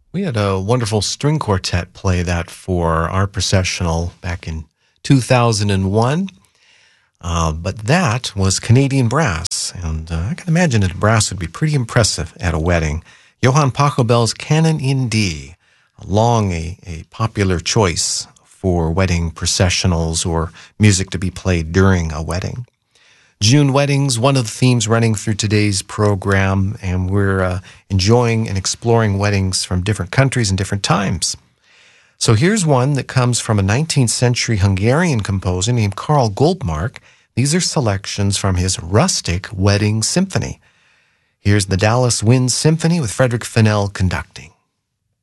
We had a wonderful string quartet play that for our processional back in 2001. But that was Canadian brass, and I can imagine that brass would be pretty impressive at a wedding. Johann Pachelbel's Canon in D, long a popular choice for wedding processionals or music to be played during a wedding. June weddings, one of the themes running through today's program, and we're enjoying and exploring weddings from different countries and different times. So here's one that comes from a 19th century Hungarian composer named Karl Goldmark. These are selections from his Rustic Wedding Symphony. Here's the Dallas Wind Symphony with Frederick Fennell conducting.